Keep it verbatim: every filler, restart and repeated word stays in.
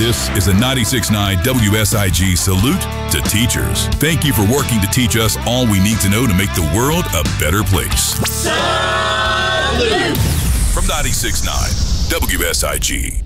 This is a ninety-six point nine W S I G salute to teachers. Thank you for working to teach us all we need to know to make the world a better place. Salute! From ninety-six point nine W S I G.